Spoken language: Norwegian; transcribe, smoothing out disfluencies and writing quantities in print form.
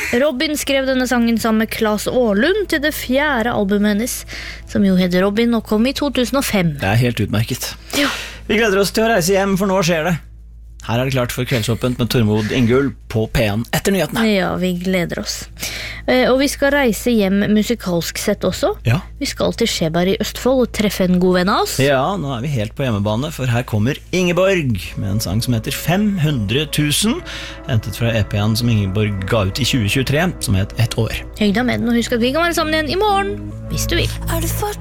Robin skrev denne sangen sammen med Claes Åhlund til det 4. albumet hennes, som jo heter Robin og kom i 2005. Det er helt utmerket. Ja. Vi gleder oss til å reise hjem, for nå skjer det. Her er det klart for Kveldsåpent med Tormod Ingull på P1 etter nyhetene. Ja, vi gleder oss. Og vi skal reise hjem musikalsk sett også. Ja. Vi skal til Skjeberg i Østfold og treffe en god venn av oss. Ja, nå er vi helt på hjemmebane, for her kommer Ingeborg med en sang som heter 500 000, hentet fra EP-en som Ingeborg ga ut i 2023, som het Et år. Høgda med den, og husk at vi kan være sammen igjen i morgen, hvis du vil.